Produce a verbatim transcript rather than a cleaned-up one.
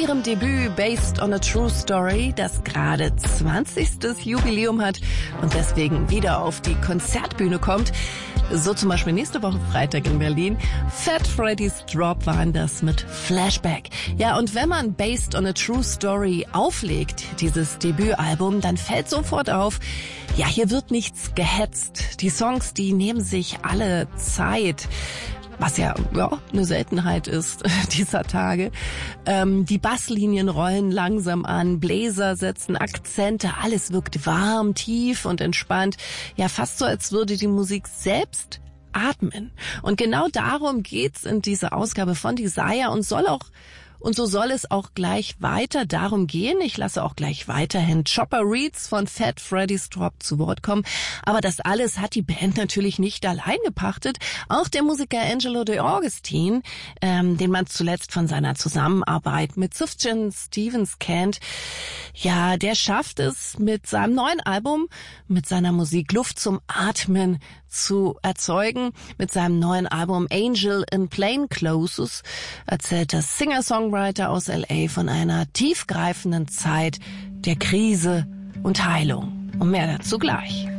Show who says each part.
Speaker 1: ihrem Debüt Based on a True Story, das gerade zwanzigstes Jubiläum hat und deswegen wieder auf die Konzertbühne kommt. So zum Beispiel nächste Woche Freitag in Berlin. Fat Freddy's Drop waren das mit Flashback. Ja, und wenn man Based on a True Story auflegt, dieses Debütalbum, dann fällt sofort auf, ja, hier wird nichts gehetzt. Die Songs, die nehmen sich alle Zeit. Was ja, ja eine Seltenheit ist dieser Tage. Ähm, die Basslinien rollen langsam an, Bläser setzen Akzente, alles wirkt warm, tief und entspannt. Ja, fast so, als würde die Musik selbst atmen. Und genau darum geht's in dieser Ausgabe von Desire und soll auch Und so soll es auch gleich weiter darum gehen. Ich lasse auch gleich weiterhin Chopper Reads von Fat Freddy's Drop zu Wort kommen. Aber das alles hat die Band natürlich nicht allein gepachtet. Auch der Musiker Angelo De Augustin, ähm, den man zuletzt von seiner Zusammenarbeit mit Sufjan Stevens kennt, ja, der schafft es mit seinem neuen Album, mit seiner Musik Luft zum Atmen zu erzeugen. Mit seinem neuen Album Angel in Plain Clothes erzählt der Singer-Songwriter aus L A von einer tiefgreifenden Zeit der Krise und Heilung. Und mehr dazu gleich.